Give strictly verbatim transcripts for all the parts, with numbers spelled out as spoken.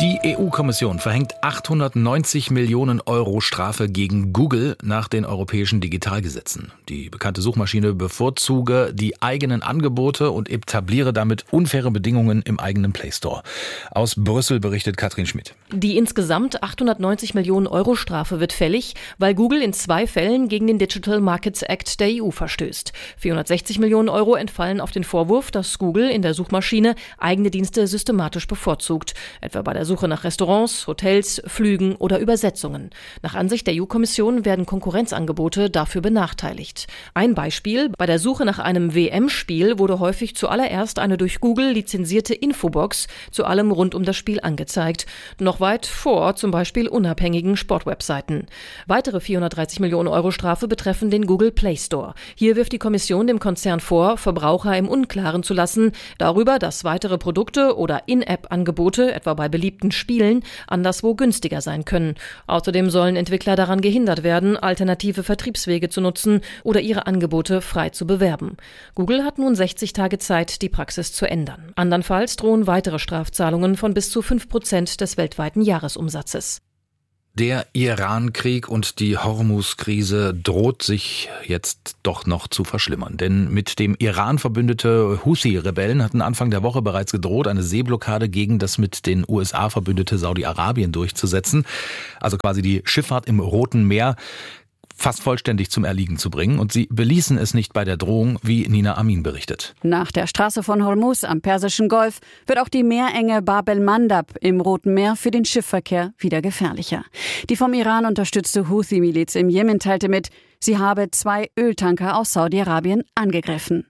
Die E U-Kommission verhängt achthundertneunzig Millionen Euro Strafe gegen Google nach den europäischen Digitalgesetzen. Die bekannte Suchmaschine bevorzuge die eigenen Angebote und etabliere damit unfaire Bedingungen im eigenen Play Store. Aus Brüssel berichtet Katrin Schmidt. Die insgesamt achthundertneunzig Millionen Euro Strafe wird fällig, weil Google in zwei Fällen gegen den Digital Markets Act der E U verstößt. vierhundertsechzig Millionen Euro entfallen auf den Vorwurf, dass Google in der Suchmaschine eigene Dienste systematisch bevorzugt, etwa bei der Suche nach Restaurants, Hotels, Flügen oder Übersetzungen. Nach Ansicht der E U-Kommission werden Konkurrenzangebote dafür benachteiligt. Ein Beispiel: Bei der Suche nach einem W M-Spiel wurde häufig zuallererst eine durch Google lizenzierte Infobox zu allem rund um das Spiel angezeigt, noch weit vor zum Beispiel unabhängigen Sportwebseiten. Weitere vierhundertdreißig Millionen Euro Strafe betreffen den Google Play Store. Hier wirft die Kommission dem Konzern vor, Verbraucher im Unklaren zu lassen darüber, dass weitere Produkte oder In-App-Angebote, etwa bei beliebten Spielen, anderswo günstiger sein können. Außerdem sollen Entwickler daran gehindert werden, alternative Vertriebswege zu nutzen oder ihre Angebote frei zu bewerben. Google hat nun sechzig Tage Zeit, die Praxis zu ändern. Andernfalls drohen weitere Strafzahlungen von bis zu fünf Prozent des weltweiten Jahresumsatzes. Der Iran-Krieg und die Hormuz-Krise droht sich jetzt doch noch zu verschlimmern. Denn mit dem Iran verbündete Houthi-Rebellen hatten Anfang der Woche bereits gedroht, eine Seeblockade gegen das mit den U S A verbündete Saudi-Arabien durchzusetzen. Also quasi die Schifffahrt im Roten Meer fast vollständig zum Erliegen zu bringen. Und sie beließen es nicht bei der Drohung, wie Nina Amin berichtet. Nach der Straße von Hormuz am Persischen Golf wird auch die Meerenge Bab el-Mandab im Roten Meer für den Schiffverkehr wieder gefährlicher. Die vom Iran unterstützte Houthi-Miliz im Jemen teilte mit, sie habe zwei Öltanker aus Saudi-Arabien angegriffen.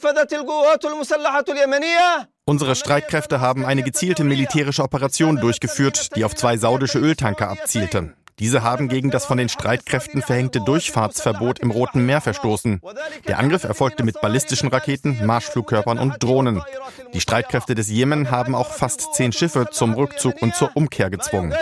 Unsere Streitkräfte haben eine gezielte militärische Operation durchgeführt, die auf zwei saudische Öltanker abzielte. Diese haben gegen das von den Streitkräften verhängte Durchfahrtsverbot im Roten Meer verstoßen. Der Angriff erfolgte mit ballistischen Raketen, Marschflugkörpern und Drohnen. Die Streitkräfte des Jemen haben auch fast zehn Schiffe zum Rückzug und zur Umkehr gezwungen.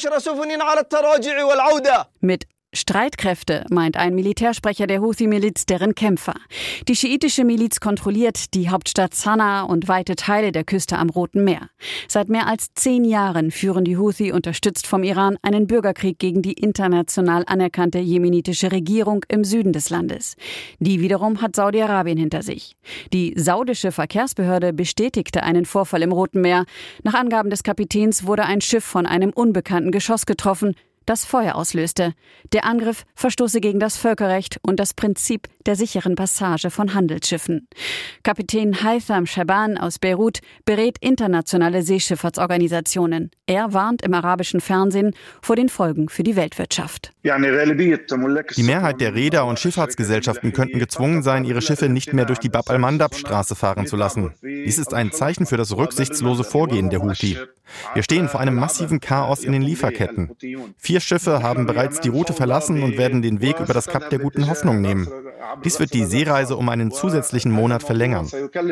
Mit Streitkräfte meint ein Militärsprecher der Houthi-Miliz deren Kämpfer. Die schiitische Miliz kontrolliert die Hauptstadt Sanaa und weite Teile der Küste am Roten Meer. Seit mehr als zehn Jahren führen die Houthi, unterstützt vom Iran, einen Bürgerkrieg gegen die international anerkannte jemenitische Regierung im Süden des Landes. Die wiederum hat Saudi-Arabien hinter sich. Die saudische Verkehrsbehörde bestätigte einen Vorfall im Roten Meer. Nach Angaben des Kapitäns wurde ein Schiff von einem unbekannten Geschoss getroffen, das Feuer auslöste. Der Angriff verstoße gegen das Völkerrecht und das Prinzip der sicheren Passage von Handelsschiffen. Kapitän Haitham Shaban aus Beirut berät internationale Seeschifffahrtsorganisationen. Er warnt im arabischen Fernsehen vor den Folgen für die Weltwirtschaft. Die Mehrheit der Reeder und Schifffahrtsgesellschaften könnten gezwungen sein, ihre Schiffe nicht mehr durch die Bab el-Mandab-Straße fahren zu lassen. Dies ist ein Zeichen für das rücksichtslose Vorgehen der Houthi. Wir stehen vor einem massiven Chaos in den Lieferketten. Vier Schiffe haben bereits die Route verlassen und werden den Weg über das Kap der Guten Hoffnung nehmen. Dies wird die Seereise um einen zusätzlichen Monat verlängern.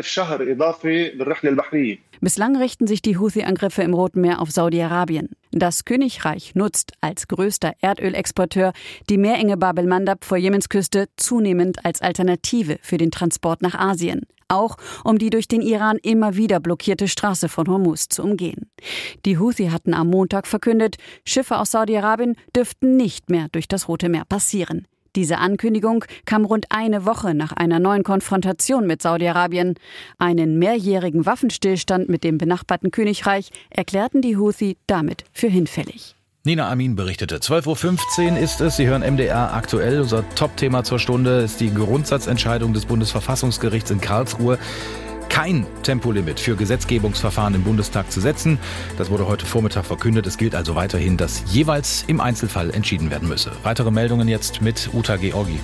Bislang richten sich die Houthi-Angriffe im Roten Meer auf Saudi-Arabien. Das Königreich nutzt als größter Erdölexporteur die Meerenge Bab el-Mandab vor Jemens Küste zunehmend als Alternative für den Transport nach Asien. Auch um die durch den Iran immer wieder blockierte Straße von Hormuz zu umgehen. Die Houthi hatten am Montag verkündet, Schiffe aus Saudi-Arabien dürften nicht mehr durch das Rote Meer passieren. Diese Ankündigung kam rund eine Woche nach einer neuen Konfrontation mit Saudi-Arabien. Einen mehrjährigen Waffenstillstand mit dem benachbarten Königreich erklärten die Houthi damit für hinfällig. Nina Amin berichtete. zwölf Uhr fünfzehn ist es. Sie hören M D R aktuell. Unser Top-Thema zur Stunde ist die Grundsatzentscheidung des Bundesverfassungsgerichts in Karlsruhe, kein Tempolimit für Gesetzgebungsverfahren im Bundestag zu setzen. Das wurde heute Vormittag verkündet. Es gilt also weiterhin, dass jeweils im Einzelfall entschieden werden müsse. Weitere Meldungen jetzt mit Uta Georgi.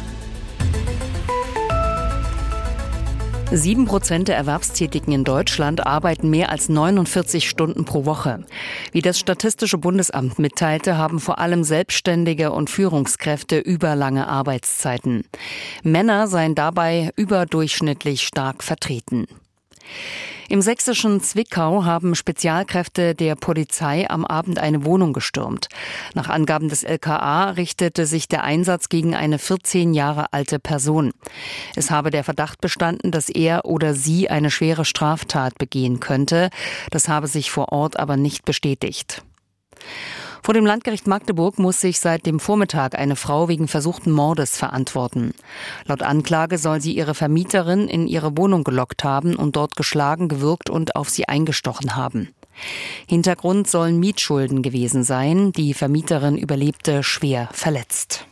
Sieben Prozent der Erwerbstätigen in Deutschland arbeiten mehr als neunundvierzig Stunden pro Woche. Wie das Statistische Bundesamt mitteilte, haben vor allem Selbstständige und Führungskräfte überlange Arbeitszeiten. Männer seien dabei überdurchschnittlich stark vertreten. Im sächsischen Zwickau haben Spezialkräfte der Polizei am Abend eine Wohnung gestürmt. Nach Angaben des L K A richtete sich der Einsatz gegen eine vierzehn Jahre alte Person. Es habe der Verdacht bestanden, dass er oder sie eine schwere Straftat begehen könnte. Das habe sich vor Ort aber nicht bestätigt. Vor dem Landgericht Magdeburg muss sich seit dem Vormittag eine Frau wegen versuchten Mordes verantworten. Laut Anklage soll sie ihre Vermieterin in ihre Wohnung gelockt haben und dort geschlagen, gewürgt und auf sie eingestochen haben. Hintergrund sollen Mietschulden gewesen sein. Die Vermieterin überlebte schwer verletzt.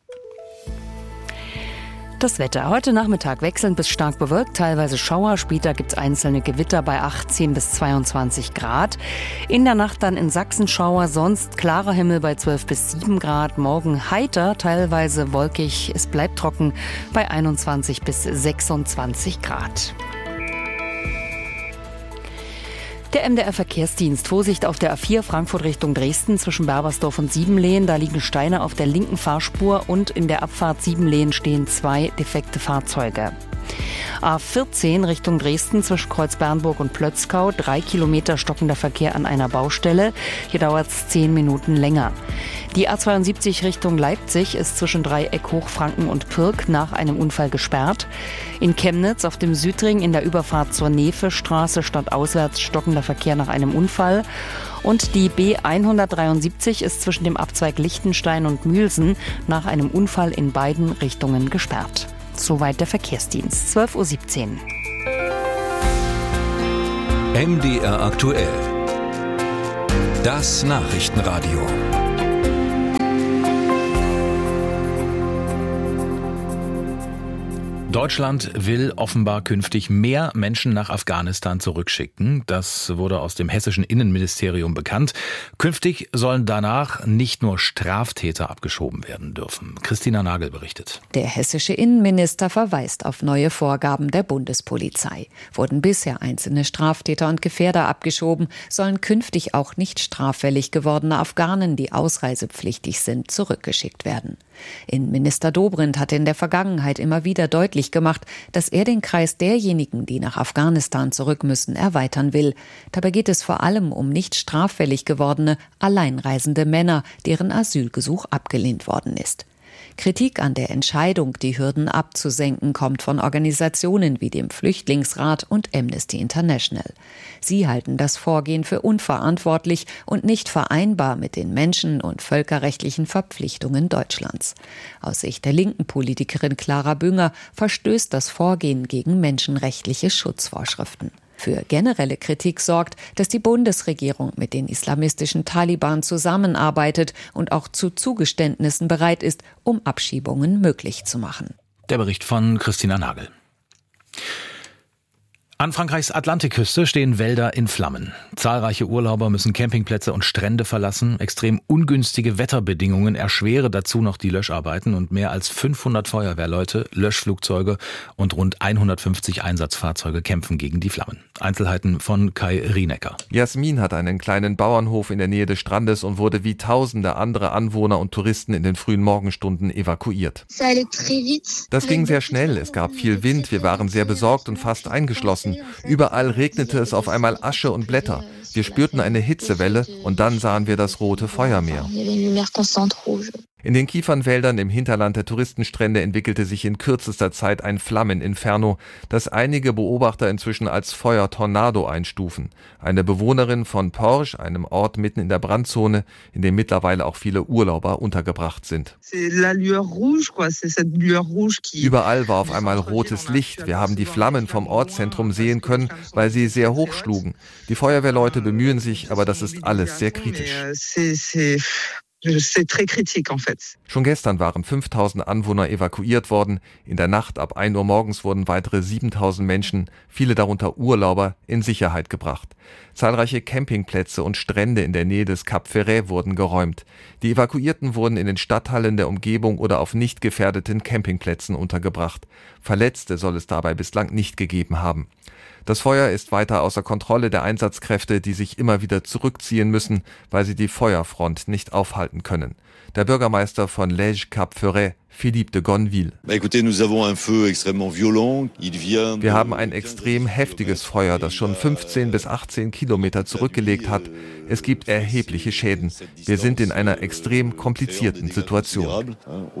Das Wetter. Heute Nachmittag wechselnd bis stark bewölkt, teilweise Schauer. Später gibt es einzelne Gewitter bei achtzehn bis zweiundzwanzig Grad. In der Nacht dann in Sachsen Schauer, sonst klarer Himmel bei zwölf bis sieben Grad. Morgen heiter, teilweise wolkig. Es bleibt trocken bei einundzwanzig bis sechsundzwanzig Grad. Der M D R-Verkehrsdienst. Vorsicht auf der A vier Frankfurt Richtung Dresden zwischen Berbersdorf und Siebenlehen. Da liegen Steine auf der linken Fahrspur und in der Abfahrt Siebenlehen stehen zwei defekte Fahrzeuge. A vierzehn Richtung Dresden zwischen Kreuzbernburg und Plötzkau. Drei Kilometer stockender Verkehr an einer Baustelle. Hier dauert es zehn Minuten länger. Die A zweiundsiebzig Richtung Leipzig ist zwischen Dreieck, Hochfranken und Pirk nach einem Unfall gesperrt. In Chemnitz auf dem Südring in der Überfahrt zur Nefe-Straße stadtauswärts stockender Verkehr nach einem Unfall. Und die B hundertdreiundsiebzig ist zwischen dem Abzweig Lichtenstein und Mühlsen nach einem Unfall in beiden Richtungen gesperrt. Soweit der Verkehrsdienst. zwölf Uhr siebzehn. M D R aktuell. Das Nachrichtenradio. Deutschland will offenbar künftig mehr Menschen nach Afghanistan zurückschicken. Das wurde aus dem hessischen Innenministerium bekannt. Künftig sollen danach nicht nur Straftäter abgeschoben werden dürfen. Christina Nagel berichtet. Der hessische Innenminister verweist auf neue Vorgaben der Bundespolizei. Wurden bisher einzelne Straftäter und Gefährder abgeschoben, sollen künftig auch nicht straffällig gewordene Afghanen, die ausreisepflichtig sind, zurückgeschickt werden. Innenminister Dobrindt hatte in der Vergangenheit immer wieder deutlich gemacht, dass er den Kreis derjenigen, die nach Afghanistan zurück müssen, erweitern will. Dabei geht es vor allem um nicht straffällig gewordene, alleinreisende Männer, deren Asylgesuch abgelehnt worden ist. Kritik an der Entscheidung, die Hürden abzusenken, kommt von Organisationen wie dem Flüchtlingsrat und Amnesty International. Sie halten das Vorgehen für unverantwortlich und nicht vereinbar mit den menschen- und völkerrechtlichen Verpflichtungen Deutschlands. Aus Sicht der linken Politikerin Clara Bünger verstößt das Vorgehen gegen menschenrechtliche Schutzvorschriften. Für generelle Kritik sorgt, dass die Bundesregierung mit den islamistischen Taliban zusammenarbeitet und auch zu Zugeständnissen bereit ist, um Abschiebungen möglich zu machen. Der Bericht von Christina Nagel. An Frankreichs Atlantikküste stehen Wälder in Flammen. Zahlreiche Urlauber müssen Campingplätze und Strände verlassen. Extrem ungünstige Wetterbedingungen erschweren dazu noch die Löscharbeiten und mehr als fünfhundert Feuerwehrleute, Löschflugzeuge und rund hundertfünfzig Einsatzfahrzeuge kämpfen gegen die Flammen. Einzelheiten von Kai Rienecker. Jasmin hat einen kleinen Bauernhof in der Nähe des Strandes und wurde wie tausende andere Anwohner und Touristen in den frühen Morgenstunden evakuiert. Das ging sehr schnell, es gab viel Wind, wir waren sehr besorgt und fast eingeschlossen. Überall regnete es auf einmal Asche und Blätter. Wir spürten eine Hitzewelle und dann sahen wir das rote Feuermeer. In den Kiefernwäldern im Hinterland der Touristenstrände entwickelte sich in kürzester Zeit ein Flammeninferno, das einige Beobachter inzwischen als Feuertornado einstufen. Eine Bewohnerin von Porge, einem Ort mitten in der Brandzone, in dem mittlerweile auch viele Urlauber untergebracht sind. Überall war auf einmal rotes Licht. Wir haben die Flammen vom Ortszentrum sehen können, weil sie sehr hoch schlugen. Die Feuerwehrleute bemühen sich, aber das ist alles sehr kritisch. Schon gestern waren fünftausend Anwohner evakuiert worden. In der Nacht ab ein Uhr morgens wurden weitere siebentausend Menschen, viele darunter Urlauber, in Sicherheit gebracht. Zahlreiche Campingplätze und Strände in der Nähe des Cap Ferret wurden geräumt. Die Evakuierten wurden in den Stadthallen der Umgebung oder auf nicht gefährdeten Campingplätzen untergebracht. Verletzte soll es dabei bislang nicht gegeben haben. Das Feuer ist weiter außer Kontrolle der Einsatzkräfte, die sich immer wieder zurückziehen müssen, weil sie die Feuerfront nicht aufhalten können. Der Bürgermeister von Lège Cap Ferret Philippe de Gonville. Wir haben ein extrem heftiges Feuer, das schon fünfzehn bis achtzehn Kilometer zurückgelegt hat. Es gibt erhebliche Schäden. Wir sind in einer extrem komplizierten Situation.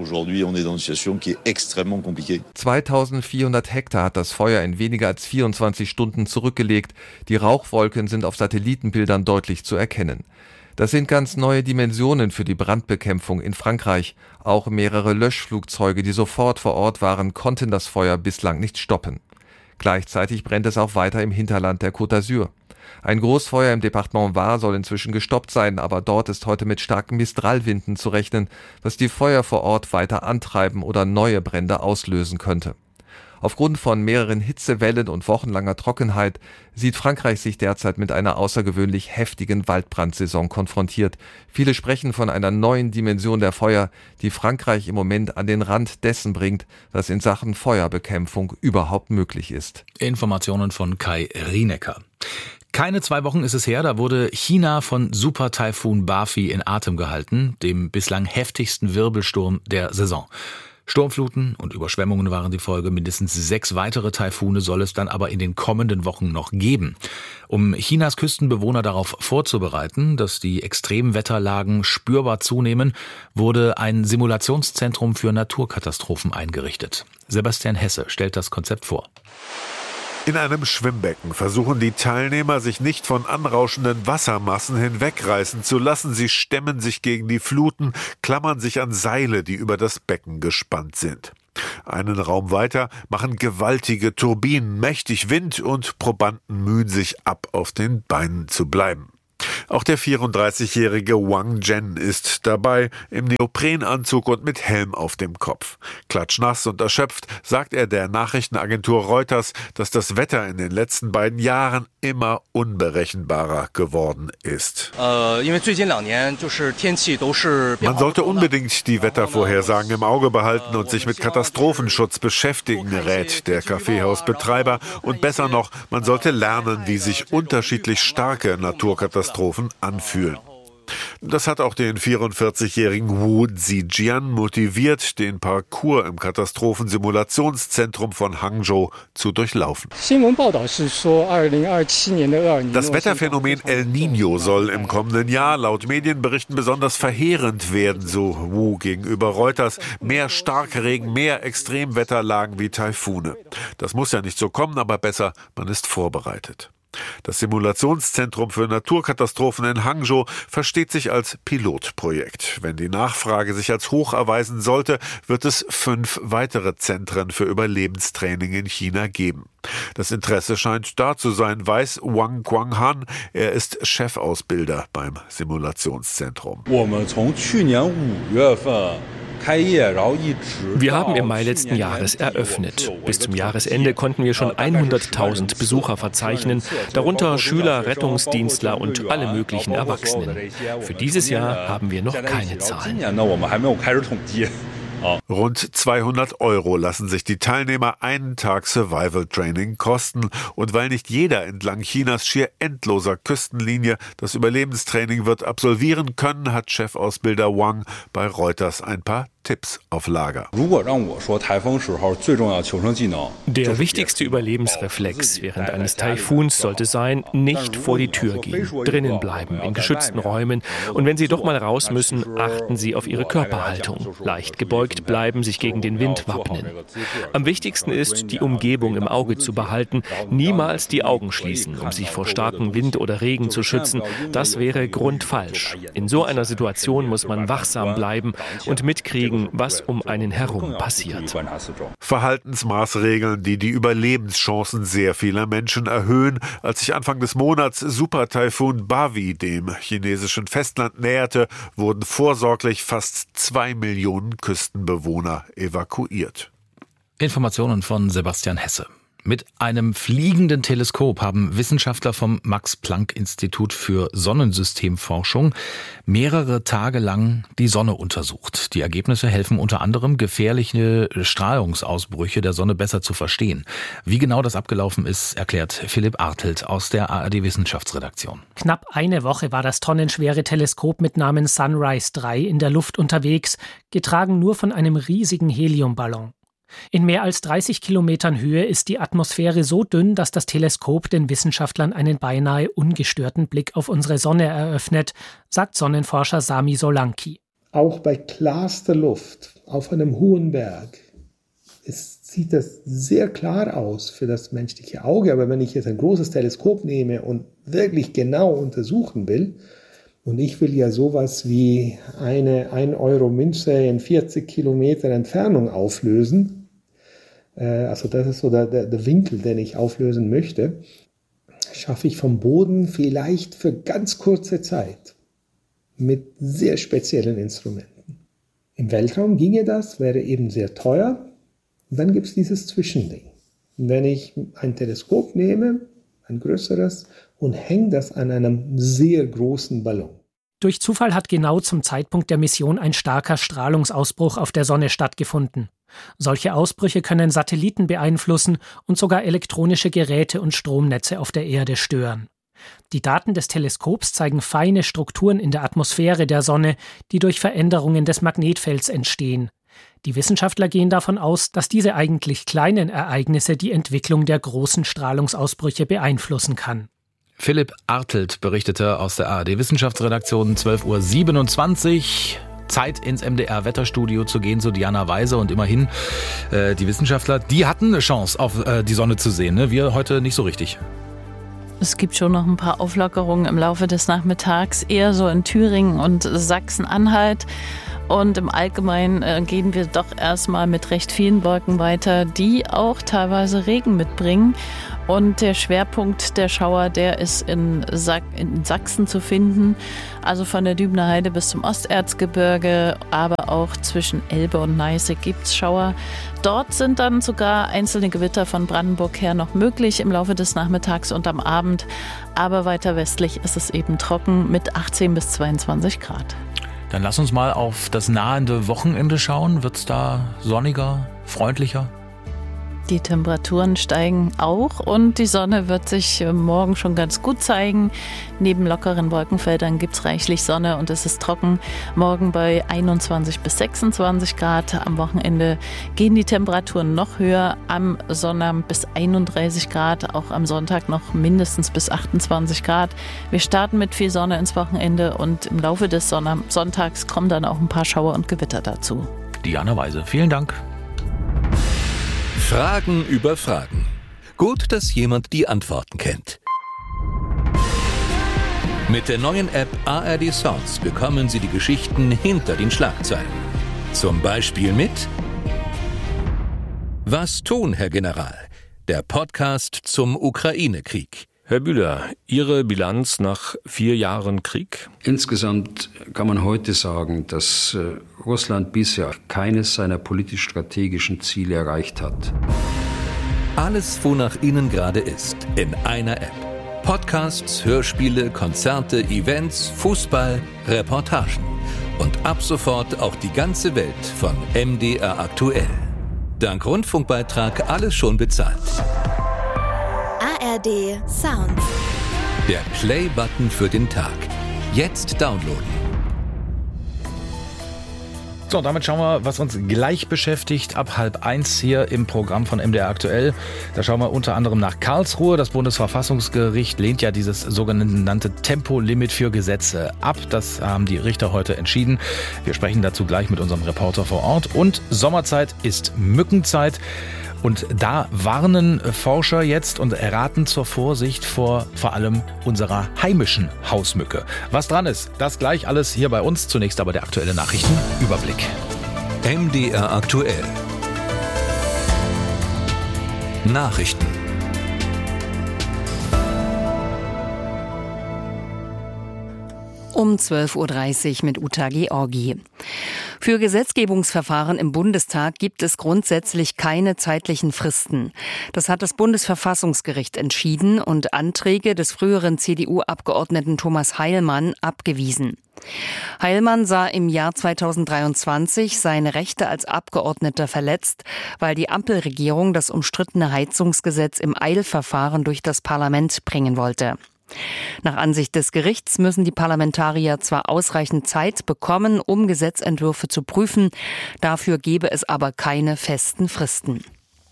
zweitausendvierhundert Hektar hat das Feuer in weniger als vierundzwanzig Stunden zurückgelegt. Die Rauchwolken sind auf Satellitenbildern deutlich zu erkennen. Das sind ganz neue Dimensionen für die Brandbekämpfung in Frankreich. Auch mehrere Löschflugzeuge, die sofort vor Ort waren, konnten das Feuer bislang nicht stoppen. Gleichzeitig brennt es auch weiter im Hinterland der Côte d'Azur. Ein Großfeuer im Departement Var soll inzwischen gestoppt sein, aber dort ist heute mit starken Mistralwinden zu rechnen, was die Feuer vor Ort weiter antreiben oder neue Brände auslösen könnte. Aufgrund von mehreren Hitzewellen und wochenlanger Trockenheit sieht Frankreich sich derzeit mit einer außergewöhnlich heftigen Waldbrandsaison konfrontiert. Viele sprechen von einer neuen Dimension der Feuer, die Frankreich im Moment an den Rand dessen bringt, was in Sachen Feuerbekämpfung überhaupt möglich ist. Informationen von Kai Rienecker. Keine zwei Wochen ist es her, da wurde China von Super-Taifun Bafi in Atem gehalten, dem bislang heftigsten Wirbelsturm der Saison. Sturmfluten und Überschwemmungen waren die Folge. Mindestens sechs weitere Taifune soll es dann aber in den kommenden Wochen noch geben. Um Chinas Küstenbewohner darauf vorzubereiten, dass die Extremwetterlagen spürbar zunehmen, wurde ein Simulationszentrum für Naturkatastrophen eingerichtet. Sebastian Hesse stellt das Konzept vor. In einem Schwimmbecken versuchen die Teilnehmer, sich nicht von anrauschenden Wassermassen hinwegreißen zu lassen. Sie stemmen sich gegen die Fluten, klammern sich an Seile, die über das Becken gespannt sind. Einen Raum weiter machen gewaltige Turbinen mächtig Wind und Probanden mühen sich ab, auf den Beinen zu bleiben. Auch der vierunddreißigjährige Wang Zhen ist dabei, im Neoprenanzug und mit Helm auf dem Kopf. Klatschnass und erschöpft sagt er der Nachrichtenagentur Reuters, dass das Wetter in den letzten beiden Jahren immer unberechenbarer geworden ist. Man sollte unbedingt die Wettervorhersagen im Auge behalten und sich mit Katastrophenschutz beschäftigen, rät der Kaffeehausbetreiber. Und besser noch, man sollte lernen, wie sich unterschiedlich starke Naturkatastrophen anfühlen. Das hat auch den vierundvierzigjährigen Wu Zijian motiviert, den Parcours im Katastrophensimulationszentrum von Hangzhou zu durchlaufen. Das Wetterphänomen El Niño soll im kommenden Jahr laut Medienberichten besonders verheerend werden, so Wu gegenüber Reuters. Mehr Starkregen, mehr Extremwetterlagen wie Taifune. Das muss ja nicht so kommen, aber besser, man ist vorbereitet. Das Simulationszentrum für Naturkatastrophen in Hangzhou versteht sich als Pilotprojekt. Wenn die Nachfrage sich als hoch erweisen sollte, wird es fünf weitere Zentren für Überlebenstraining in China geben. Das Interesse scheint da zu sein, weiß Wang Guanghan. Er ist Chefausbilder beim Simulationszentrum. Wir haben im Mai letzten Jahres eröffnet. Bis zum Jahresende konnten wir schon hunderttausend Besucher verzeichnen, darunter Schüler, Rettungsdienstler und alle möglichen Erwachsenen. Für dieses Jahr haben wir noch keine Zahlen. Rund zweihundert Euro lassen sich die Teilnehmer einen Tag Survival Training kosten. Und weil nicht jeder entlang Chinas schier endloser Küstenlinie das Überlebenstraining wird absolvieren können, hat Chefausbilder Wang bei Reuters ein paar Tipps auf Lager. Der wichtigste Überlebensreflex während eines Taifuns sollte sein, nicht vor die Tür gehen, drinnen bleiben, in geschützten Räumen. Und wenn Sie doch mal raus müssen, achten Sie auf Ihre Körperhaltung. Leicht gebeugt bleiben, sich gegen den Wind wappnen. Am wichtigsten ist, die Umgebung im Auge zu behalten, niemals die Augen schließen, um sich vor starkem Wind oder Regen zu schützen. Das wäre grundfalsch. In so einer Situation muss man wachsam bleiben und mitkriegen, was um einen herum passiert. Verhaltensmaßregeln, die die Überlebenschancen sehr vieler Menschen erhöhen. Als sich Anfang des Monats Super-Taifun Bavi dem chinesischen Festland näherte, wurden vorsorglich fast zwei Millionen Küstenbewohner evakuiert. Informationen von Sebastian Hesse. Mit einem fliegenden Teleskop haben Wissenschaftler vom Max-Planck-Institut für Sonnensystemforschung mehrere Tage lang die Sonne untersucht. Die Ergebnisse helfen unter anderem, gefährliche Strahlungsausbrüche der Sonne besser zu verstehen. Wie genau das abgelaufen ist, erklärt Philipp Artelt aus der A R D-Wissenschaftsredaktion. Knapp eine Woche war das tonnenschwere Teleskop mit Namen Sunrise drei in der Luft unterwegs, getragen nur von einem riesigen Heliumballon. In mehr als dreißig Kilometern Höhe ist die Atmosphäre so dünn, dass das Teleskop den Wissenschaftlern einen beinahe ungestörten Blick auf unsere Sonne eröffnet, sagt Sonnenforscher Sami Solanki. Auch bei klarster Luft auf einem hohen Berg es sieht das sehr klar aus für das menschliche Auge, aber wenn ich jetzt ein großes Teleskop nehme und wirklich genau untersuchen will, und ich will ja sowas wie eine ein Euro Münze in vierzig Kilometer Entfernung auflösen, also das ist so der, der, der Winkel, den ich auflösen möchte, schaffe ich vom Boden vielleicht für ganz kurze Zeit mit sehr speziellen Instrumenten. Im Weltraum ginge das, wäre eben sehr teuer. Und dann gibt es dieses Zwischending. Und wenn ich ein Teleskop nehme, ein größeres, und hänge das an einem sehr großen Ballon. Durch Zufall hat genau zum Zeitpunkt der Mission ein starker Strahlungsausbruch auf der Sonne stattgefunden. Solche Ausbrüche können Satelliten beeinflussen und sogar elektronische Geräte und Stromnetze auf der Erde stören. Die Daten des Teleskops zeigen feine Strukturen in der Atmosphäre der Sonne, die durch Veränderungen des Magnetfelds entstehen. Die Wissenschaftler gehen davon aus, dass diese eigentlich kleinen Ereignisse die Entwicklung der großen Strahlungsausbrüche beeinflussen kann. Philipp Artelt berichtete aus der A R D-Wissenschaftsredaktion, zwölf Uhr siebenundzwanzig. Zeit ins M D R-Wetterstudio zu gehen zu Diana Weise. Und immerhin, äh, die Wissenschaftler, die hatten eine Chance, auf äh, die Sonne zu sehen. Ne? Wir heute nicht so richtig. Es gibt schon noch ein paar Auflockerungen im Laufe des Nachmittags, eher so in Thüringen und Sachsen-Anhalt. Und im Allgemeinen äh, gehen wir doch erstmal mit recht vielen Wolken weiter, die auch teilweise Regen mitbringen. Und der Schwerpunkt der Schauer, der ist in, Sa- in Sachsen zu finden, also von der Dübener Heide bis zum Osterzgebirge, aber auch zwischen Elbe und Neiße gibt es Schauer. Dort sind dann sogar einzelne Gewitter von Brandenburg her noch möglich im Laufe des Nachmittags und am Abend. Aber weiter westlich ist es eben trocken mit achtzehn bis zweiundzwanzig Grad. Dann lass uns mal auf das nahende Wochenende schauen. Wird's da sonniger, freundlicher? Die Temperaturen steigen auch und die Sonne wird sich morgen schon ganz gut zeigen. Neben lockeren Wolkenfeldern gibt es reichlich Sonne und es ist trocken. Morgen bei einundzwanzig bis sechsundzwanzig Grad. Am Wochenende gehen die Temperaturen noch höher. Am Sonnabend bis einunddreißig Grad, auch am Sonntag noch mindestens bis achtundzwanzig Grad. Wir starten mit viel Sonne ins Wochenende und im Laufe des Sonn- Sonntags kommen dann auch ein paar Schauer und Gewitter dazu. Diana Weise, vielen Dank. Fragen über Fragen. Gut, dass jemand die Antworten kennt. Mit der neuen App A R D Sounds bekommen Sie die Geschichten hinter den Schlagzeilen. Zum Beispiel mit Was tun, Herr General? Der Podcast zum Ukraine-Krieg. Herr Bühler, Ihre Bilanz nach vier Jahren Krieg? Insgesamt kann man heute sagen, dass Russland bisher keines seiner politisch-strategischen Ziele erreicht hat. Alles, wonach Ihnen gerade ist, in einer App. Podcasts, Hörspiele, Konzerte, Events, Fußball, Reportagen. Und ab sofort auch die ganze Welt von M D R aktuell. Dank Rundfunkbeitrag alles schon bezahlt. A R D Sounds. Der Play-Button für den Tag. Jetzt downloaden. So, und damit schauen wir, was uns gleich beschäftigt, ab halb eins hier im Programm von M D R aktuell. Da schauen wir unter anderem nach Karlsruhe. Das Bundesverfassungsgericht lehnt ja dieses sogenannte Tempolimit für Gesetze ab. Das haben die Richter heute entschieden. Wir sprechen dazu gleich mit unserem Reporter vor Ort. Und Sommerzeit ist Mückenzeit. Und da warnen Forscher jetzt und raten zur Vorsicht vor vor allem unserer heimischen Hausmücke. Was dran ist, das gleich alles hier bei uns. Zunächst aber der aktuelle Nachrichtenüberblick. M D R aktuell. Nachrichten. Um zwölf Uhr dreißig mit Uta Georgi. Für Gesetzgebungsverfahren im Bundestag gibt es grundsätzlich keine zeitlichen Fristen. Das hat das Bundesverfassungsgericht entschieden und Anträge des früheren C D U-Abgeordneten Thomas Heilmann abgewiesen. Heilmann sah im Jahr zweitausenddreiundzwanzig seine Rechte als Abgeordneter verletzt, weil die Ampelregierung das umstrittene Heizungsgesetz im Eilverfahren durch das Parlament bringen wollte. Nach Ansicht des Gerichts müssen die Parlamentarier zwar ausreichend Zeit bekommen, um Gesetzentwürfe zu prüfen, dafür gebe es aber keine festen Fristen.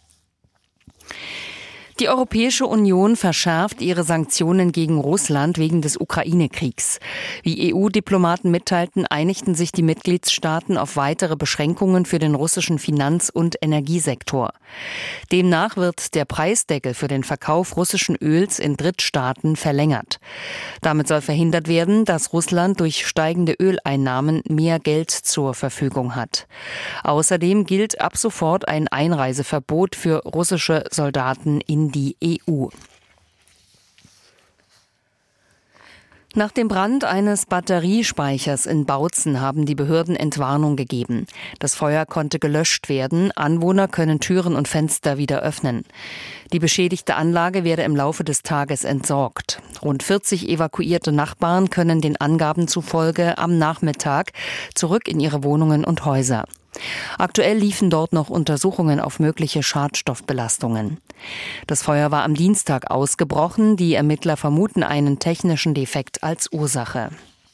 Die Europäische Union verschärft ihre Sanktionen gegen Russland wegen des Ukraine-Kriegs. Wie E U-Diplomaten mitteilten, einigten sich die Mitgliedstaaten auf weitere Beschränkungen für den russischen Finanz- und Energiesektor. Demnach wird der Preisdeckel für den Verkauf russischen Öls in Drittstaaten verlängert. Damit soll verhindert werden, dass Russland durch steigende Öleinnahmen mehr Geld zur Verfügung hat. Außerdem gilt ab sofort ein Einreiseverbot für russische Soldaten in die E U. Nach dem Brand eines Batteriespeichers in Bautzen haben die Behörden Entwarnung gegeben. Das Feuer konnte gelöscht werden. Anwohner können Türen und Fenster wieder öffnen. Die beschädigte Anlage werde im Laufe des Tages entsorgt. Rund vierzig evakuierte Nachbarn können den Angaben zufolge am Nachmittag zurück in ihre Wohnungen und Häuser. Aktuell liefen dort noch Untersuchungen auf mögliche Schadstoffbelastungen. Das Feuer war am Dienstag ausgebrochen. Die Ermittler vermuten einen technischen Defekt als Ursache.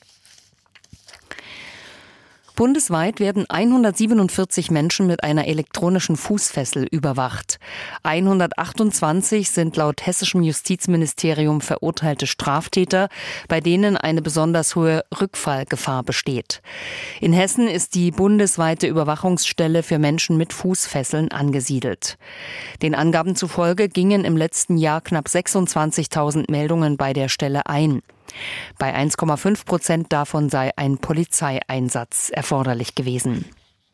Bundesweit werden hundertsiebenundvierzig Menschen mit einer elektronischen Fußfessel überwacht. hundertachtundzwanzig sind laut hessischem Justizministerium verurteilte Straftäter, bei denen eine besonders hohe Rückfallgefahr besteht. In Hessen ist die bundesweite Überwachungsstelle für Menschen mit Fußfesseln angesiedelt. Den Angaben zufolge gingen im letzten Jahr knapp sechsundzwanzigtausend Meldungen bei der Stelle ein. Bei eins Komma fünf Prozent davon sei ein Polizeieinsatz erforderlich gewesen.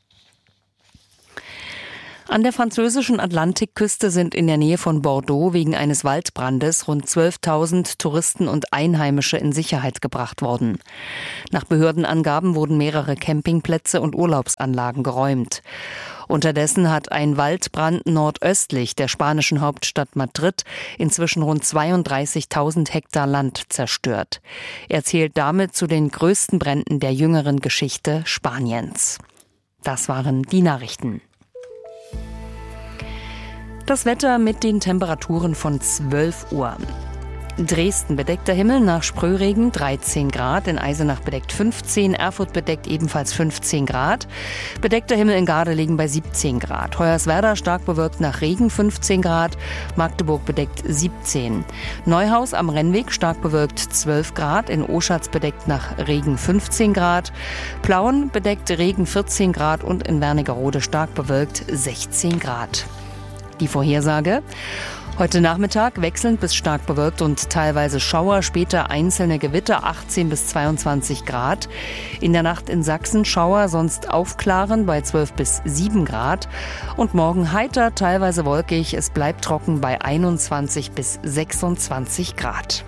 An der französischen Atlantikküste sind in der Nähe von Bordeaux wegen eines Waldbrandes rund zwölftausend Touristen und Einheimische in Sicherheit gebracht worden. Nach Behördenangaben wurden mehrere Campingplätze und Urlaubsanlagen geräumt. Unterdessen hat ein Waldbrand nordöstlich der spanischen Hauptstadt Madrid inzwischen rund zweiunddreißigtausend Hektar Land zerstört. Er zählt damit zu den größten Bränden der jüngeren Geschichte Spaniens. Das waren die Nachrichten. Das Wetter mit den Temperaturen von zwölf Uhr. Dresden bedeckter Himmel nach Sprühregen dreizehn Grad, in Eisenach bedeckt fünfzehn, Erfurt bedeckt ebenfalls fünfzehn Grad, bedeckter Himmel in Gardelegen bei siebzehn Grad, Hoyerswerda stark bewölkt nach Regen fünfzehn Grad, Magdeburg bedeckt siebzehn, Neuhaus am Rennweg stark bewölkt zwölf Grad, in Oschatz bedeckt nach Regen fünfzehn Grad, Plauen bedeckt Regen vierzehn Grad und in Wernigerode stark bewölkt sechzehn Grad. Die Vorhersage: Heute Nachmittag wechselnd bis stark bewölkt und teilweise Schauer, später einzelne Gewitter, achtzehn bis zweiundzwanzig Grad. In der Nacht in Sachsen Schauer, sonst aufklaren bei zwölf bis sieben Grad. Und morgen heiter, teilweise wolkig, es bleibt trocken bei einundzwanzig bis sechsundzwanzig Grad.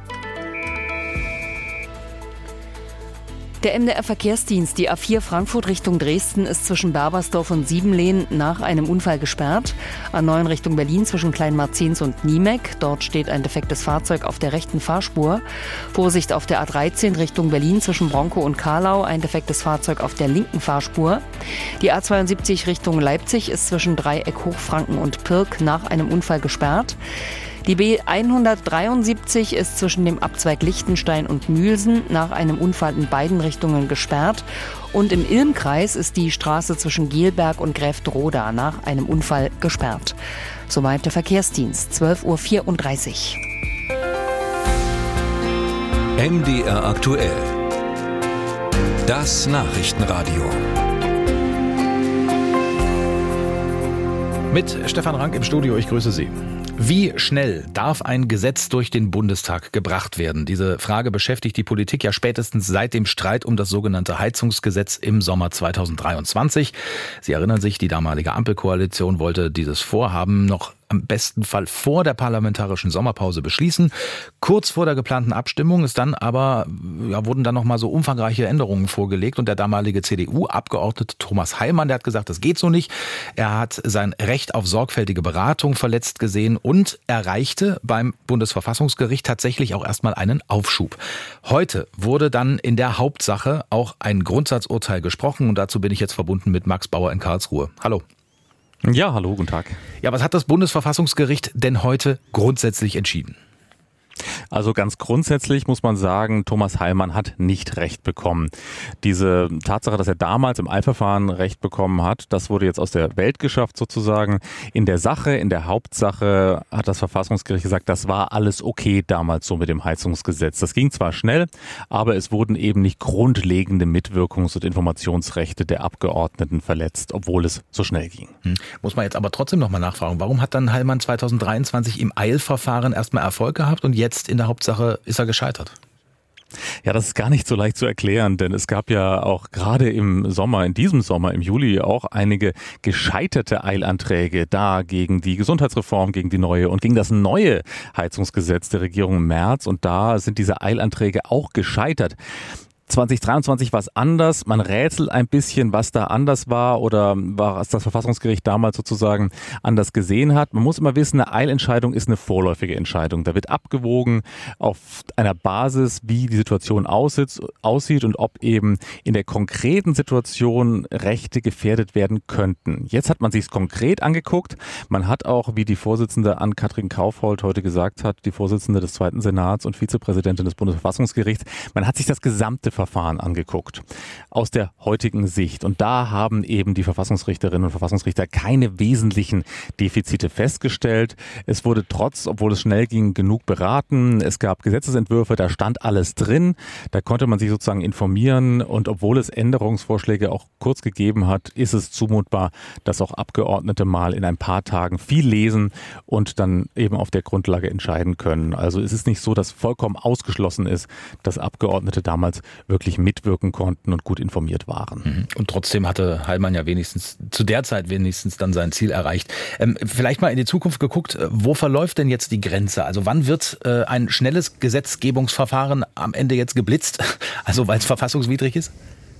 Der M D R-Verkehrsdienst, die A vier Frankfurt Richtung Dresden, ist zwischen Berbersdorf und Siebenlehn nach einem Unfall gesperrt. A neun Richtung Berlin zwischen Kleinmarzens und Niemek. Dort steht ein defektes Fahrzeug auf der rechten Fahrspur. Vorsicht auf der A dreizehn Richtung Berlin zwischen Bronkow und Karlau. Ein defektes Fahrzeug auf der linken Fahrspur. Die A zweiundsiebzig Richtung Leipzig ist zwischen Dreieck Hochfranken und Pirk nach einem Unfall gesperrt. Die B hundertdreiundsiebzig ist zwischen dem Abzweig Lichtenstein und Mühlsen nach einem Unfall in beiden Richtungen gesperrt. Und im Ilmkreis ist die Straße zwischen Gelberg und Gräfdroda nach einem Unfall gesperrt. Soweit der Verkehrsdienst, zwölf Uhr vierunddreißig. M D R aktuell. Das Nachrichtenradio. Mit Stefan Rank im Studio, ich grüße Sie. Wie schnell darf ein Gesetz durch den Bundestag gebracht werden? Diese Frage beschäftigt die Politik ja spätestens seit dem Streit um das sogenannte Heizungsgesetz im Sommer zweitausenddreiundzwanzig. Sie erinnern sich, die damalige Ampelkoalition wollte dieses Vorhaben noch am besten Fall vor der parlamentarischen Sommerpause beschließen. Kurz vor der geplanten Abstimmung ist dann aber, ja, wurden dann noch mal so umfangreiche Änderungen vorgelegt und der damalige C D U-Abgeordnete Thomas Heilmann, der hat gesagt, das geht so nicht. Er hat sein Recht auf sorgfältige Beratung verletzt gesehen und erreichte beim Bundesverfassungsgericht tatsächlich auch erstmal einen Aufschub. Heute wurde dann in der Hauptsache auch ein Grundsatzurteil gesprochen und dazu bin ich jetzt verbunden mit Max Bauer in Karlsruhe. Hallo. Ja, hallo, guten Tag. Ja, was hat das Bundesverfassungsgericht denn heute grundsätzlich entschieden? Also ganz grundsätzlich muss man sagen, Thomas Heilmann hat nicht Recht bekommen. Diese Tatsache, dass er damals im Eilverfahren Recht bekommen hat, das wurde jetzt aus der Welt geschafft sozusagen. In der Sache, in der Hauptsache hat das Verfassungsgericht gesagt, das war alles okay damals so mit dem Heizungsgesetz. Das ging zwar schnell, aber es wurden eben nicht grundlegende Mitwirkungs- und Informationsrechte der Abgeordneten verletzt, obwohl es so schnell ging. Hm. Muss man jetzt aber trotzdem nochmal nachfragen, warum hat dann Heilmann zweitausenddreiundzwanzig im Eilverfahren erstmal Erfolg gehabt und jetzt Jetzt in der Hauptsache ist er gescheitert? Ja, das ist gar nicht so leicht zu erklären, denn es gab ja auch gerade im Sommer, in diesem Sommer, im Juli auch einige gescheiterte Eilanträge da gegen die Gesundheitsreform, gegen die neue und gegen das neue Heizungsgesetz der Regierung Merz und da sind diese Eilanträge auch gescheitert. zwanzig dreiundzwanzig war es anders. Man rätselt ein bisschen, was da anders war oder was das Verfassungsgericht damals sozusagen anders gesehen hat. Man muss immer wissen, eine Eilentscheidung ist eine vorläufige Entscheidung. Da wird abgewogen auf einer Basis, wie die Situation aussieht, aussieht und ob eben in der konkreten Situation Rechte gefährdet werden könnten. Jetzt hat man sich es konkret angeguckt. Man hat auch, wie die Vorsitzende Ann-Kathrin Kaufhold heute gesagt hat, die Vorsitzende des Zweiten Senats und Vizepräsidentin des Bundesverfassungsgerichts, man hat sich das gesamte Verfahren angeguckt, aus der heutigen Sicht. Und da haben eben die Verfassungsrichterinnen und Verfassungsrichter keine wesentlichen Defizite festgestellt. Es wurde trotz, obwohl es schnell ging, genug beraten. Es gab Gesetzesentwürfe, da stand alles drin. Da konnte man sich sozusagen informieren. Und obwohl es Änderungsvorschläge auch kurz gegeben hat, ist es zumutbar, dass auch Abgeordnete mal in ein paar Tagen viel lesen und dann eben auf der Grundlage entscheiden können. Also es ist nicht so, dass vollkommen ausgeschlossen ist, dass Abgeordnete damals wirklich mitwirken konnten und gut informiert waren. Und trotzdem hatte Heilmann ja wenigstens, zu der Zeit wenigstens dann sein Ziel erreicht. Ähm, vielleicht mal in die Zukunft geguckt, wo verläuft denn jetzt die Grenze? Also wann wird äh, ein schnelles Gesetzgebungsverfahren am Ende jetzt geblitzt? Also weil es verfassungswidrig ist?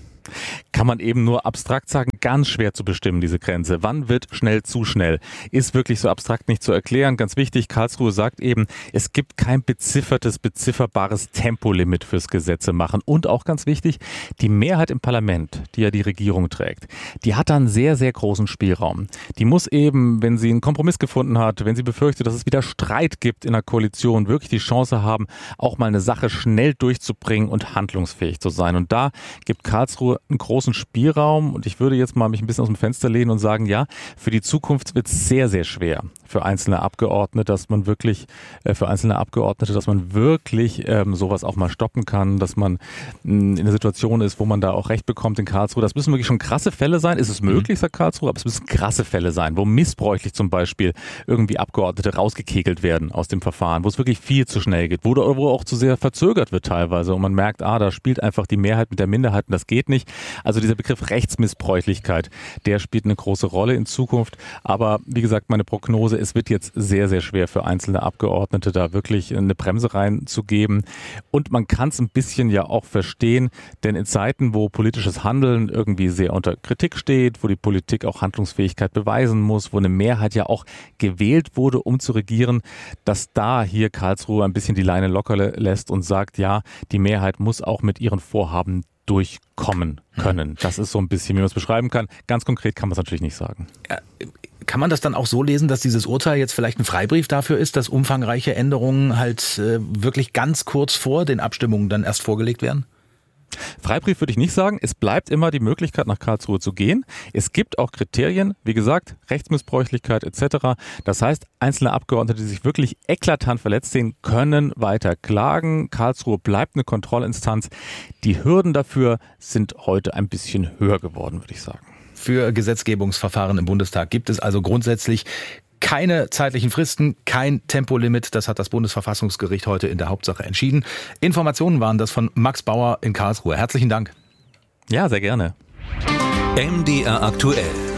Kann man eben nur abstrakt sagen, ganz schwer zu bestimmen, diese Grenze. Wann wird schnell zu schnell? Ist wirklich so abstrakt nicht zu erklären. Ganz wichtig, Karlsruhe sagt eben, es gibt kein beziffertes, bezifferbares Tempolimit fürs Gesetze machen. Und auch ganz wichtig, die Mehrheit im Parlament, die ja die Regierung trägt, die hat da einen sehr, sehr großen Spielraum. Die muss eben, wenn sie einen Kompromiss gefunden hat, wenn sie befürchtet, dass es wieder Streit gibt in der Koalition, wirklich die Chance haben, auch mal eine Sache schnell durchzubringen und handlungsfähig zu sein. Und da gibt Karlsruhe einen großen Spielraum und ich würde jetzt mal mich ein bisschen aus dem Fenster lehnen und sagen, ja, für die Zukunft wird es sehr, sehr schwer für einzelne Abgeordnete, dass man wirklich, äh, für einzelne Abgeordnete, dass man wirklich ähm, sowas auch mal stoppen kann, dass man mh, in einer Situation ist, wo man da auch Recht bekommt in Karlsruhe. Das müssen wirklich schon krasse Fälle sein. Ist es möglich, sagt Karlsruhe, aber es müssen krasse Fälle sein, wo missbräuchlich zum Beispiel irgendwie Abgeordnete rausgekegelt werden aus dem Verfahren, wo es wirklich viel zu schnell geht, wo, wo auch zu sehr verzögert wird teilweise und man merkt, ah, da spielt einfach die Mehrheit mit der Minderheit und das geht nicht. Also dieser Begriff Rechtsmissbräuchlichkeit, der spielt eine große Rolle in Zukunft. Aber wie gesagt, meine Prognose, es wird jetzt sehr, sehr schwer für einzelne Abgeordnete, da wirklich eine Bremse reinzugeben. Und man kann es ein bisschen ja auch verstehen, denn in Zeiten, wo politisches Handeln irgendwie sehr unter Kritik steht, wo die Politik auch Handlungsfähigkeit beweisen muss, wo eine Mehrheit ja auch gewählt wurde, um zu regieren, dass da hier Karlsruhe ein bisschen die Leine locker lässt und sagt, ja, die Mehrheit muss auch mit ihren Vorhaben durchkommen können. Das ist so ein bisschen, wie man es beschreiben kann. Ganz konkret kann man es natürlich nicht sagen. Ja, kann man das dann auch so lesen, dass dieses Urteil jetzt vielleicht ein Freibrief dafür ist, dass umfangreiche Änderungen halt äh, wirklich ganz kurz vor den Abstimmungen dann erst vorgelegt werden? Freibrief würde ich nicht sagen. Es bleibt immer die Möglichkeit, nach Karlsruhe zu gehen. Es gibt auch Kriterien, wie gesagt, Rechtsmissbräuchlichkeit et cetera. Das heißt, einzelne Abgeordnete, die sich wirklich eklatant verletzt sehen, können weiter klagen. Karlsruhe bleibt eine Kontrollinstanz. Die Hürden dafür sind heute ein bisschen höher geworden, würde ich sagen. Für Gesetzgebungsverfahren im Bundestag gibt es also grundsätzlich keine zeitlichen Fristen, kein Tempolimit. Das hat das Bundesverfassungsgericht heute in der Hauptsache entschieden. Informationen waren das von Max Bauer in Karlsruhe. Herzlichen Dank. Ja, sehr gerne. M D R aktuell.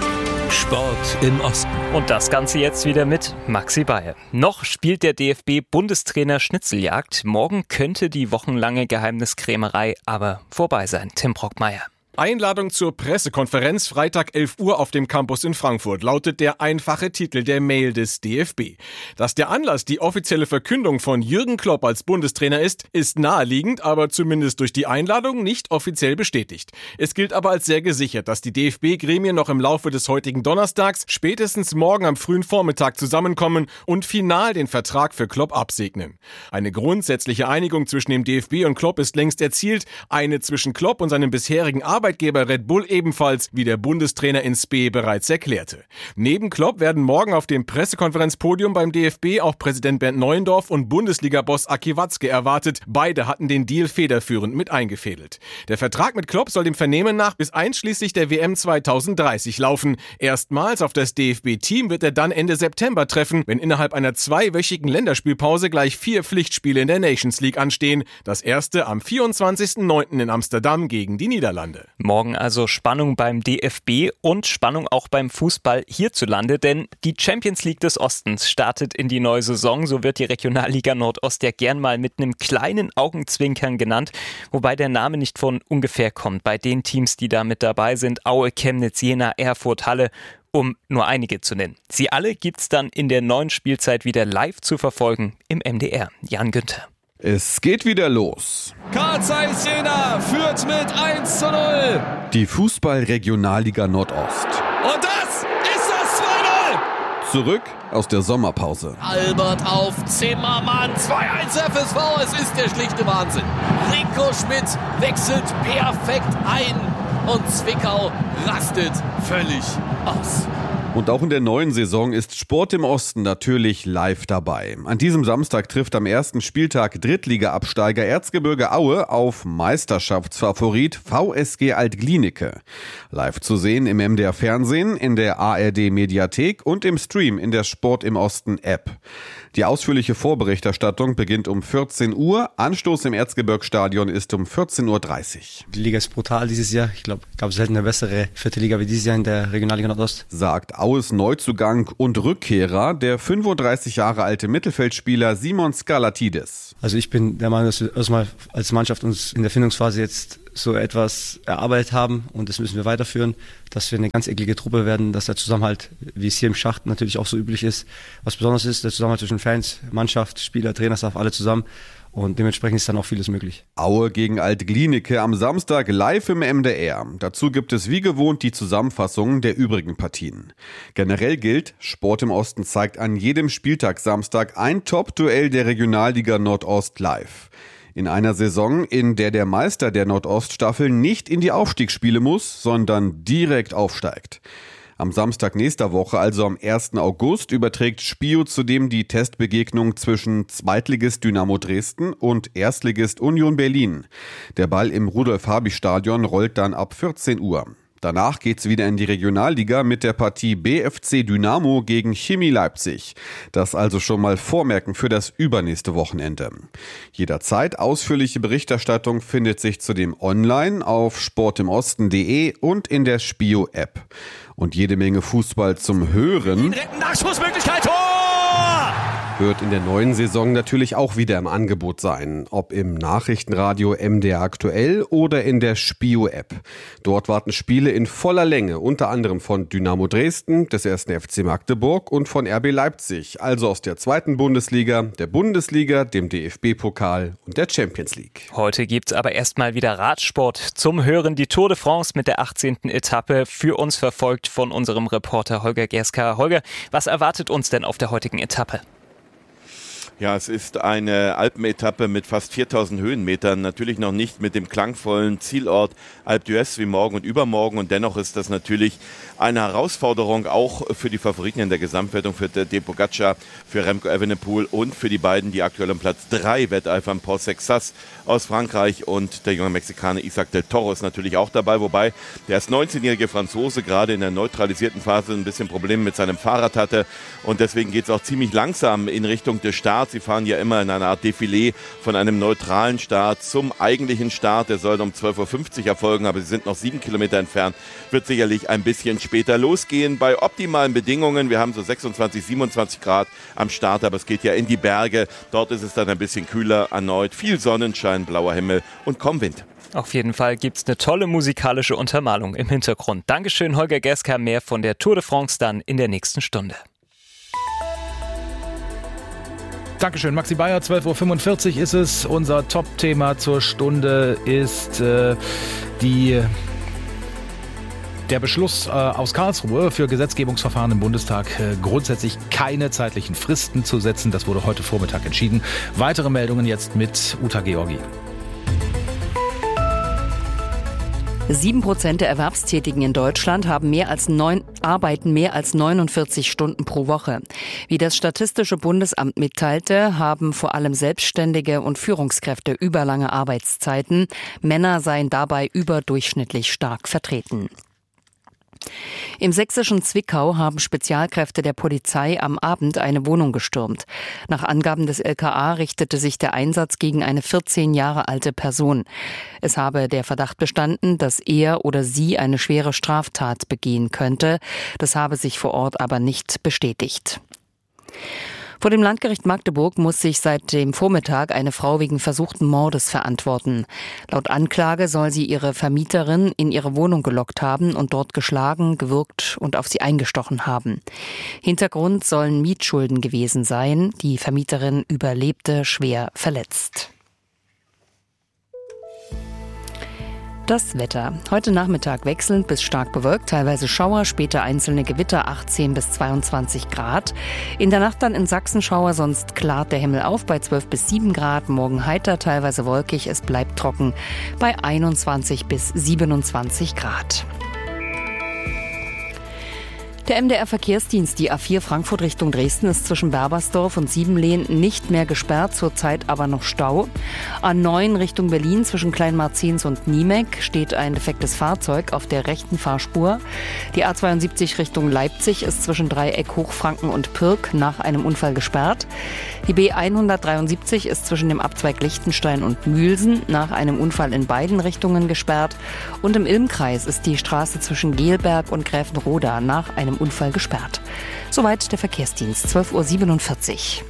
Sport im Osten. Und das Ganze jetzt wieder mit Maxi Bayer. Noch spielt der D F B-Bundestrainer Schnitzeljagd. Morgen könnte die wochenlange Geheimniskrämerei aber vorbei sein. Tim Brockmeier. Einladung zur Pressekonferenz Freitag elf Uhr auf dem Campus in Frankfurt lautet der einfache Titel der Mail des D F B. Dass der Anlass die offizielle Verkündung von Jürgen Klopp als Bundestrainer ist, ist naheliegend, aber zumindest durch die Einladung nicht offiziell bestätigt. Es gilt aber als sehr gesichert, dass die D F B-Gremien noch im Laufe des heutigen Donnerstags, spätestens morgen am frühen Vormittag zusammenkommen und final den Vertrag für Klopp absegnen. Eine grundsätzliche Einigung zwischen dem D F B und Klopp ist längst erzielt, eine zwischen Klopp und seinem bisherigen Arbeitgeber Arbeitgeber Red Bull ebenfalls, wie der Bundestrainer in Spee bereits erklärte. Neben Klopp werden morgen auf dem Pressekonferenzpodium beim D F B auch Präsident Bernd Neuendorf und Bundesliga-Boss Aki Watzke erwartet. Beide hatten den Deal federführend mit eingefädelt. Der Vertrag mit Klopp soll dem Vernehmen nach bis einschließlich der W M zweitausenddreißig laufen. Erstmals auf das D F B-Team wird er dann Ende September treffen, wenn innerhalb einer zweiwöchigen Länderspielpause gleich vier Pflichtspiele in der Nations League anstehen. Das erste am vierundzwanzigsten neunten in Amsterdam gegen die Niederlande. Morgen also Spannung beim D F B und Spannung auch beim Fußball hierzulande, denn die Champions League des Ostens startet in die neue Saison. So wird die Regionalliga Nordost ja gern mal mit einem kleinen Augenzwinkern genannt, wobei der Name nicht von ungefähr kommt. Bei den Teams, die da mit dabei sind, Aue, Chemnitz, Jena, Erfurt, Halle, um nur einige zu nennen. Sie alle gibt's dann in der neuen Spielzeit wieder live zu verfolgen im M D R. Jan Günther. Es geht wieder los. Carl Zeiss Jena führt mit eins zu null. Die Fußball-Regionalliga Nordost. Und das ist das zwei null. Zurück aus der Sommerpause. Albert auf Zimmermann. zwei eins F S V. Es ist der schlichte Wahnsinn. Rico Schmidt wechselt perfekt ein. Und Zwickau rastet völlig aus. Und auch in der neuen Saison ist Sport im Osten natürlich live dabei. An diesem Samstag trifft am ersten Spieltag Drittliga-Absteiger Erzgebirge Aue auf Meisterschaftsfavorit V S G Alt-Glienicke. Live zu sehen im M D R Fernsehen, in der A R D Mediathek und im Stream in der Sport im Osten App. Die ausführliche Vorberichterstattung beginnt um vierzehn Uhr. Anstoß im Erzgebirgsstadion ist um vierzehn Uhr dreißig. Die Liga ist brutal dieses Jahr. Ich glaube, gab es selten eine bessere vierte Liga wie dieses Jahr in der Regionalliga Nordost. Sagt Aues Neuzugang und Rückkehrer, der fünfunddreißig Jahre alte Mittelfeldspieler Simon Skalatidis. Also ich bin der Meinung, dass wir erstmal als Mannschaft uns in der Findungsphase jetzt so etwas erarbeitet haben und das müssen wir weiterführen, dass wir eine ganz eklige Truppe werden, dass der Zusammenhalt, wie es hier im Schacht natürlich auch so üblich ist, was besonders ist, der Zusammenhalt zwischen Fans, Mannschaft, Spieler, Trainerstaff, alle zusammen. Und dementsprechend ist dann auch vieles möglich. Aue gegen Alt-Glienicke am Samstag live im M D R. Dazu gibt es wie gewohnt die Zusammenfassung der übrigen Partien. Generell gilt, Sport im Osten zeigt an jedem Spieltag Samstag ein Top-Duell der Regionalliga Nordost live. In einer Saison, in der der Meister der Nordoststaffel nicht in die Aufstiegsspiele muss, sondern direkt aufsteigt. Am Samstag nächster Woche, also am ersten August, überträgt Spio zudem die Testbegegnung zwischen Zweitligist Dynamo Dresden und Erstligist Union Berlin. Der Ball im Rudolf-Habich-Stadion rollt dann ab vierzehn Uhr. Danach geht's wieder in die Regionalliga mit der Partie B F C Dynamo gegen Chemie Leipzig. Das also schon mal vormerken für das übernächste Wochenende. Jederzeit ausführliche Berichterstattung findet sich zudem online auf sportimosten punkt de und in der Spio-App. Und jede Menge Fußball zum Hören Nachschussmöglichkeit, Tor! wird in der neuen Saison natürlich auch wieder im Angebot sein. Ob im Nachrichtenradio M D R Aktuell oder in der Spio-App. Dort warten Spiele in voller Länge, unter anderem von Dynamo Dresden, des ersten F C Magdeburg und von R B Leipzig, also aus der zweiten Bundesliga, der Bundesliga, dem D F B-Pokal und der Champions League. Heute gibt's aber erstmal wieder Radsport zum Hören. Die Tour de France mit der achtzehnten Etappe, für uns verfolgt von unserem Reporter Holger Gerska. Holger, was erwartet uns denn auf der heutigen Etappe? Ja, es ist eine Alpenetappe mit fast viertausend Höhenmetern, natürlich noch nicht mit dem klangvollen Zielort Alpe d'Huez wie morgen und übermorgen, und dennoch ist das natürlich eine Herausforderung auch für die Favoriten in der Gesamtwertung, für Tadej Pogačar, für Remco Evenepoel und für die beiden, die aktuell am Platz drei wetteifern, Paul Sexas aus Frankreich und der junge Mexikaner Isaac del Toro ist natürlich auch dabei, wobei der erst neunzehnjährige Franzose gerade in der neutralisierten Phase ein bisschen Probleme mit seinem Fahrrad hatte und deswegen geht es auch ziemlich langsam in Richtung des Starts. Start. Sie fahren ja immer in einer Art Defilé von einem neutralen Start zum eigentlichen Start. Der soll um zwölf Uhr fünfzig erfolgen, aber sie sind noch sieben Kilometer entfernt. Wird sicherlich ein bisschen später losgehen. Bei optimalen Bedingungen, wir haben so sechsundzwanzig, siebenundzwanzig Grad am Start, aber es geht ja in die Berge. Dort ist es dann ein bisschen kühler erneut. Viel Sonnenschein, blauer Himmel und kaum Wind. Auf jeden Fall gibt's eine tolle musikalische Untermalung im Hintergrund. Dankeschön, Holger Geska. Mehr von der Tour de France dann in der nächsten Stunde. Dankeschön, Maxi Bayer. zwölf Uhr fünfundvierzig ist es. Unser Top-Thema zur Stunde ist äh, die... Der Beschluss äh, aus Karlsruhe für Gesetzgebungsverfahren im Bundestag äh, grundsätzlich keine zeitlichen Fristen zu setzen. Das wurde heute Vormittag entschieden. Weitere Meldungen jetzt mit Uta Georgi. Sieben Prozent der Erwerbstätigen in Deutschland haben mehr als neun, arbeiten mehr als neunundvierzig Stunden pro Woche. Wie das Statistische Bundesamt mitteilte, haben vor allem Selbstständige und Führungskräfte überlange Arbeitszeiten. Männer seien dabei überdurchschnittlich stark vertreten. Im sächsischen Zwickau haben Spezialkräfte der Polizei am Abend eine Wohnung gestürmt. Nach Angaben des L K A richtete sich der Einsatz gegen eine vierzehn Jahre alte Person. Es habe der Verdacht bestanden, dass er oder sie eine schwere Straftat begehen könnte. Das habe sich vor Ort aber nicht bestätigt. Vor dem Landgericht Magdeburg muss sich seit dem Vormittag eine Frau wegen versuchten Mordes verantworten. Laut Anklage soll sie ihre Vermieterin in ihre Wohnung gelockt haben und dort geschlagen, gewürgt und auf sie eingestochen haben. Hintergrund sollen Mietschulden gewesen sein. Die Vermieterin überlebte schwer verletzt. Das Wetter. Heute Nachmittag wechselnd bis stark bewölkt, teilweise Schauer, später einzelne Gewitter, achtzehn bis zweiundzwanzig Grad. In der Nacht dann in Sachsen Schauer, sonst klart der Himmel auf bei zwölf bis sieben Grad. Morgen heiter, teilweise wolkig, es bleibt trocken bei einundzwanzig bis siebenundzwanzig Grad. Der M D R-Verkehrsdienst, die A vier Frankfurt Richtung Dresden, ist zwischen Berbersdorf und Siebenlehn nicht mehr gesperrt, zurzeit aber noch Stau. A neun Richtung Berlin zwischen Kleinmarzens und Niemek steht ein defektes Fahrzeug auf der rechten Fahrspur. Die A zweiundsiebzig Richtung Leipzig ist zwischen Dreieck Hochfranken und Pirk nach einem Unfall gesperrt. Die B hundertdreiundsiebzig ist zwischen dem Abzweig Lichtenstein und Mühlsen nach einem Unfall in beiden Richtungen gesperrt. Und im Ilmkreis ist die Straße zwischen Gelberg und Gräfenroda nach einem Unfall gesperrt. Soweit der Verkehrsdienst, zwölf Uhr siebenundvierzig.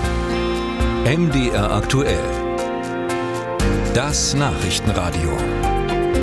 M D R aktuell. Das Nachrichtenradio.